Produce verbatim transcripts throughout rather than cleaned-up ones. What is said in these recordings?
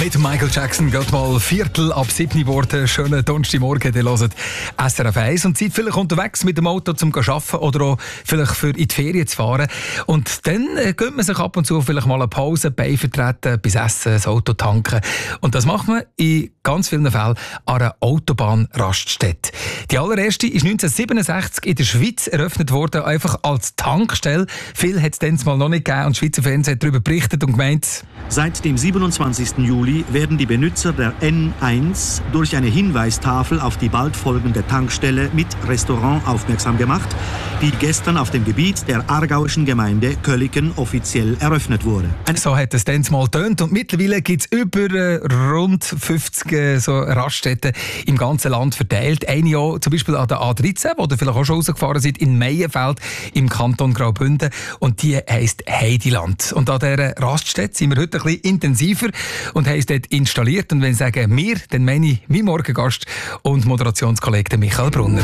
Mit Michael Jackson geht mal Viertel ab sieben geworden. Schönen Donnerstagmorgen, ihr hört S R F eins und seid vielleicht unterwegs mit dem Auto zum Arbeiten oder auch vielleicht für in die Ferien zu fahren. Und dann äh, gönnt man sich ab und zu vielleicht mal eine Pause, Bein vertreten, bis Essen, das Auto tanken. Und das macht man in ganz vielen Fällen an einer Autobahnraststätte. Die allererste ist neunzehnhundertsiebenundsechzig in der Schweiz eröffnet worden, einfach als Tankstelle. Viel hat es dann mal noch nicht gegeben und das Schweizer Fernsehen hat darüber berichtet und gemeint, seit dem siebenundzwanzigsten Juli werden die Benutzer der N eins durch eine Hinweistafel auf die bald folgende Tankstelle mit Restaurant aufmerksam gemacht, die gestern auf dem Gebiet der aargauischen Gemeinde Köliken offiziell eröffnet wurde. So hat es dann mal getönt und mittlerweile gibt es über äh, rund fünfzig äh, so Raststätten im ganzen Land verteilt. Eine auch zum Beispiel an der A dreizehn, wo ihr vielleicht auch schon rausgefahren seid, in Meienfeld im Kanton Graubünden. Und die heisst Heidiland. Und an dieser Raststätte sind wir heute ein bisschen intensiver und haben es dort installiert. Und wenn ich sage «wir», dann meine ich mein Morgengast und Moderationskollege Michael Brunner.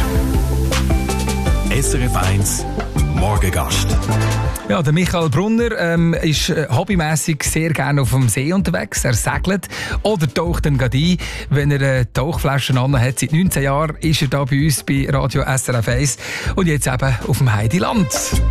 S R F eins Morgengast. Ja, der Michael Brunner ähm, ist äh, hobbymässig sehr gerne auf dem See unterwegs. Er segelt oder taucht dann gerade ein, wenn er äh, Tauchflaschen an hat. Seit neunzehn Jahren ist er da bei uns bei Radio S R F eins und jetzt eben auf dem Heidiland.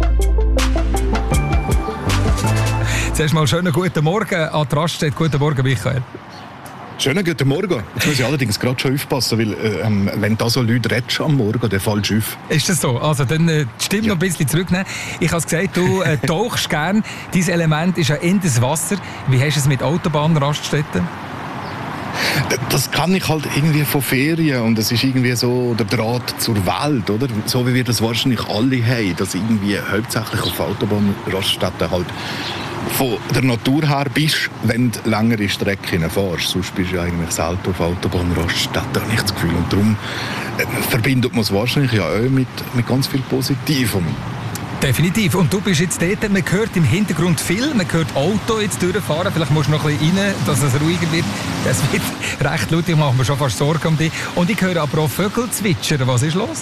Zuerst mal schönen guten Morgen an die Raststätte. Guten Morgen, Michael. Schönen guten Morgen. Jetzt muss ich allerdings gerade schon aufpassen, weil ähm, wenn da so Leute redest am Morgen, dann fällst du auf. Ist das so? Also dann äh, die Stimme ja. noch ein bisschen zurücknehmen. Ich habe gesagt, du äh, tauchst gern. Dein Element ist ja in das Wasser. Wie hast du es mit Autobahnraststätten? Das kann ich halt irgendwie von Ferien und es ist irgendwie so der Draht zur Welt, oder? So wie wir das wahrscheinlich alle haben, dass irgendwie hauptsächlich auf Autobahnraststätten halt von der Natur her bist, wenn du längere Strecken fährst. Sonst bist du ja eigentlich selten auf Autobahnraststätten, habe ich das Gefühl. Und darum äh, verbindet man es wahrscheinlich ja auch mit, mit ganz viel Positivem. Definitiv. Und du bist jetzt dort, man hört im Hintergrund viel, man hört Auto jetzt durchfahren, vielleicht musst du noch ein bisschen rein, dass es ruhiger wird. Es wird recht laut, ich mache mir schon fast Sorgen um dich. Und ich höre aber auch Vögel zwitschern. Was ist los?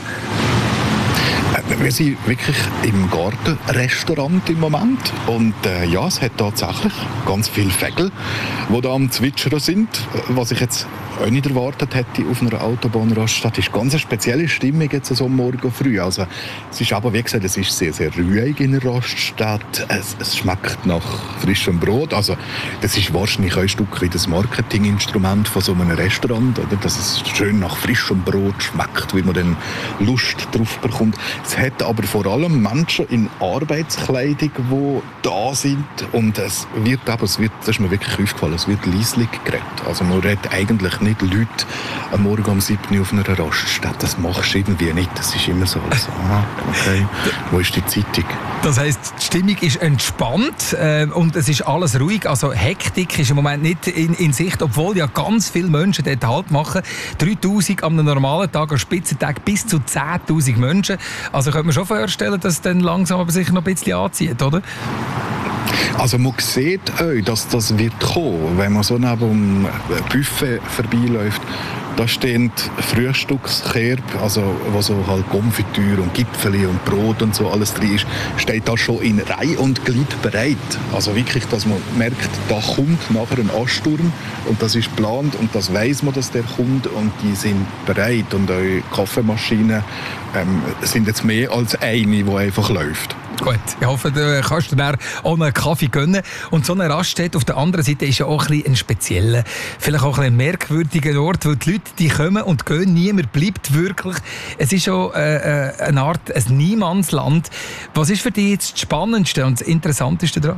Wir sind wirklich im Gartenrestaurant im Moment und äh, ja, es hat tatsächlich ganz viele Vögel, die da am Zwitschern sind, was ich jetzt auch nicht erwartet hätte auf einer Autobahnraststätte. Es ist ganz eine spezielle Stimmung jetzt so am Morgen früh. Also, es ist aber, wie gesagt, es ist sehr, sehr ruhig in der Raststätte. Es, es schmeckt nach frischem Brot. Also, das ist wahrscheinlich ein Stück wie das Marketinginstrument von so einem Restaurant, oder? Dass es schön nach frischem Brot schmeckt, wie man dann Lust drauf bekommt. Es hat aber vor allem Menschen in Arbeitskleidung, die da sind. Und es wird aber, es wird, das ist mir wirklich aufgefallen, es wird leislich geredet. Also, man redet eigentlich nicht Leute am Morgen um sieben Uhr auf einer Raststätte. Das machst du irgendwie nicht. Das ist immer so. Also, ah, okay. Wo ist die Zeitung? Das heisst, die Stimmung ist entspannt äh, und es ist alles ruhig. Also Hektik ist im Moment nicht in, in Sicht, obwohl ja ganz viele Menschen dort Halt machen. dreitausend an einem normalen Tag, am Spitzentag bis zu zehntausend Menschen. Also könnte man schon vorstellen, dass es dann langsam aber sicher noch ein bisschen anzieht, oder? Also man sieht auch, dass das wird kommen, wenn man so neben dem Buffet vorbeiläuft. Da stehen Frühstückskörbe, also wo so halt Konfitüre und Gipfeli und Brot und so alles drin ist, steht da schon in Reihe und Glied bereit. Also wirklich, dass man merkt, da kommt nachher ein Ansturm und das ist geplant und das weiss man, dass der kommt und die sind bereit. Und auch Kaffeemaschinen ähm, sind jetzt mehr als eine, die einfach läuft. Gut, ich hoffe, du kannst dir dann auch einen Kaffee gönnen. Und so eine Raststätte auf der anderen Seite ist ja auch ein, bisschen ein spezieller, vielleicht auch ein, ein merkwürdiger Ort, weil die Leute die kommen und gehen, niemand bleibt wirklich. Es ist schon äh, eine Art ein Niemandsland. Was ist für dich jetzt das Spannendste und das Interessanteste daran?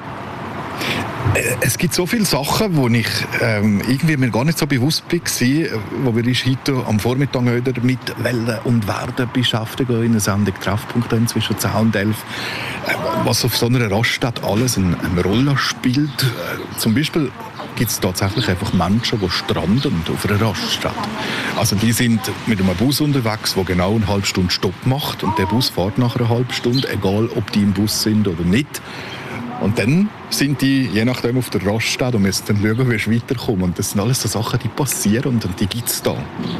Es gibt so viele Sachen, wo ich ähm, irgendwie mir gar nicht so bewusst war, wo wir uns heute am Vormittag wieder mit Wellen und Werden beschäftigen in der Sendung Treffpunkt zwischen zehn und elf. Äh, was auf so einer Raststätte alles eine, eine Rolle spielt. Äh, zum Beispiel gibt es tatsächlich einfach Menschen, die stranden auf einer Raststätte. Also die sind mit einem Bus unterwegs, der genau eine halbe Stunde Stopp macht und der Bus fährt nach einer halben Stunde, egal ob die im Bus sind oder nicht. Und dann sind die, je nachdem, auf der Raststätte und müssen dann schauen, wie sie weiterkommen. Und das sind alles so Sachen, die passieren und die gibt es da.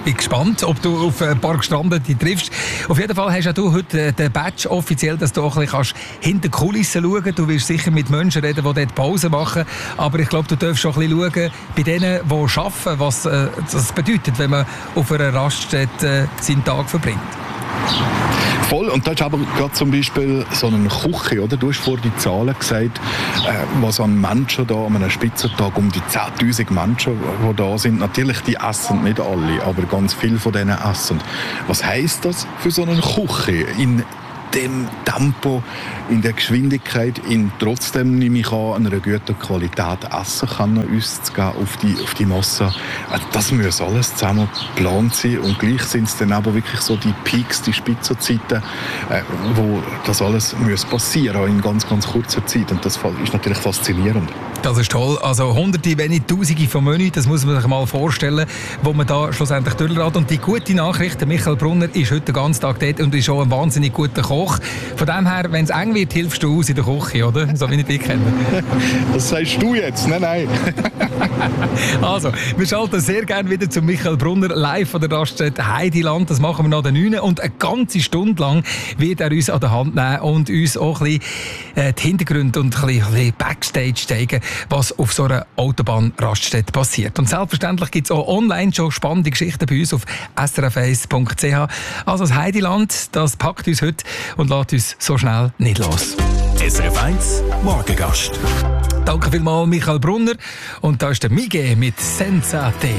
bin gespannt, ob du auf ein paar Gestrandete triffst. Auf jeden Fall hast ja du heute den Badge offiziell, dass du auch ein bisschen hinter die Kulissen schauen kannst. Du wirst sicher mit Menschen reden, die dort Pause machen. Aber ich glaube, du darfst auch ein bisschen schauen bei denen, die arbeiten, was äh, das bedeutet, wenn man auf einer Raststätte äh, seinen Tag verbringt. Voll, und das ist aber gerade zum Beispiel so eine Küche, oder? Du hast vorhin die Zahlen gesagt, äh, was an Menschen da an einem Spitzentag, um die zehntausend Menschen, die da sind. Natürlich, die essen nicht alle, aber ganz viele von denen essen. Was heisst das für so eine Küche in dem Tempo, in der Geschwindigkeit, in trotzdem, nehme ich an, einer guten Qualität essen kann, uns zu geben auf die, auf die Masse. Das muss alles zusammen geplant sein und gleich sind es dann aber wirklich so die Peaks, die Spitzenzeiten, äh, wo das alles muss passieren in ganz, ganz kurzer Zeit und das ist natürlich faszinierend. Das ist toll. Also Hunderte, wenn nicht Tausende von Menü, das muss man sich mal vorstellen, wo man da schlussendlich durchlässt. Und die gute Nachricht, Michael Brunner ist heute den ganzen Tag dort und ist auch ein wahnsinnig guter Koch. Von dem her, wenn es eng wird, hilfst du aus in der Küche, oder? So wie ich dich kenne. Das sagst du jetzt? Nein, nein. Also, wir schalten sehr gerne wieder zu Michael Brunner live von der Raststätte Heidiland. Das machen wir nach der neun. Und eine ganze Stunde lang wird er uns an der Hand nehmen und uns auch ein bisschen äh, die Hintergründe und ein bisschen, ein bisschen Backstage zeigen, was auf so einer Autobahnraststätte passiert. Und selbstverständlich gibt es auch online schon spannende Geschichten bei uns auf s r f eins punkt c h. Also das Heidiland, das packt uns heute und lässt uns so schnell nicht los. S R F eins Morgengast. Danke vielmals, Michael Brunner. Und da ist der Mige mit Sensate.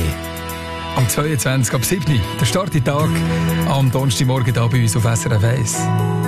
Am zweiundzwanzigsten ab sieben Uhr, der Starttag am Donnerstagmorgen hier bei uns auf S R F eins.